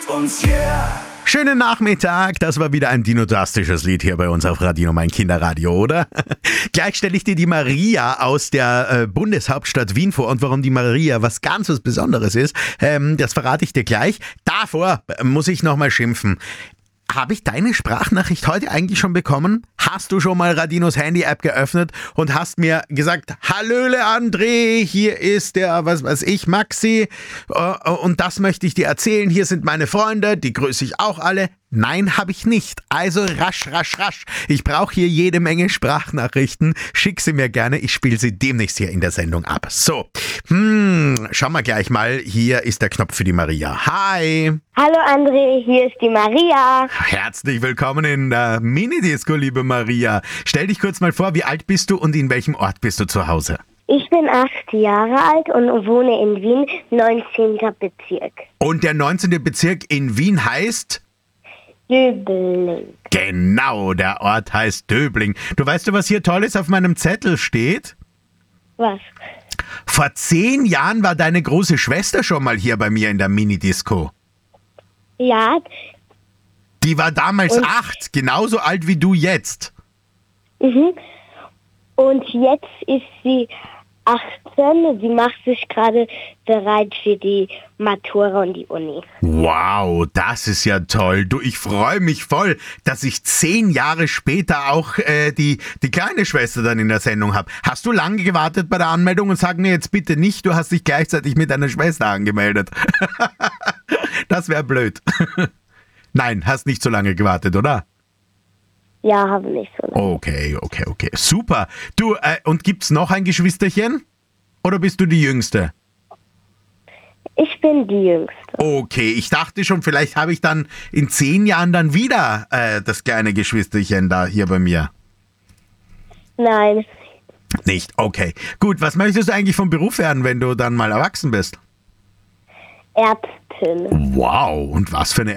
mit uns, yeah. Schönen Nachmittag, das war wieder ein dinotastisches Lied hier bei uns auf Radio, mein Kinderradio, oder? Gleich stelle ich dir die Maria aus der Bundeshauptstadt Wien vor, und warum die Maria was ganz was Besonderes ist, das verrate ich dir gleich. Davor muss ich nochmal schimpfen. Habe ich deine Sprachnachricht heute eigentlich schon bekommen? Hast du schon mal Radinos Handy-App geöffnet und hast mir gesagt, Hallöle André, hier ist der, was weiß ich, Maxi, und das möchte ich dir erzählen, hier sind meine Freunde, die grüße ich auch alle. Nein, habe ich nicht. Also rasch. Ich brauche hier jede Menge Sprachnachrichten. Schick sie mir gerne, ich spiele sie demnächst hier in der Sendung ab. So, schauen wir gleich mal. Hier ist der Knopf für die Maria. Hi. Hallo André, hier ist die Maria. Herzlich willkommen in der Minidisco, liebe Maria. Stell dich kurz mal vor, wie alt bist du und in welchem Ort bist du zu Hause? Ich bin 8 Jahre alt und wohne in Wien, 19. Bezirk. Und der 19. Bezirk in Wien heißt? Döbling. Genau, der Ort heißt Döbling. Du weißt, was hier Tolles auf meinem Zettel steht? Was? Vor 10 Jahren war deine große Schwester schon mal hier bei mir in der Minidisco. Ja. Die war damals 8, genauso alt wie du jetzt. Mhm. Und jetzt ist sie 18. Sie macht sich gerade bereit für die Matura und die Uni. Wow, das ist ja toll. Du, ich freue mich voll, dass ich 10 Jahre später auch die kleine Schwester dann in der Sendung habe. Hast du lange gewartet bei der Anmeldung und sag mir jetzt bitte nicht, du hast dich gleichzeitig mit deiner Schwester angemeldet. Das wäre blöd. Nein, hast nicht so lange gewartet, oder? Ja, habe nicht so lange. Okay. Super. Du, und gibt's noch ein Geschwisterchen? Oder bist du die Jüngste? Ich bin die Jüngste. Okay, ich dachte schon, vielleicht habe ich dann in 10 Jahren dann wieder das kleine Geschwisterchen da hier bei mir. Nein. Nicht? Okay. Gut, was möchtest du eigentlich vom Beruf werden, wenn du dann mal erwachsen bist? Ärztin. Wow, und was für eine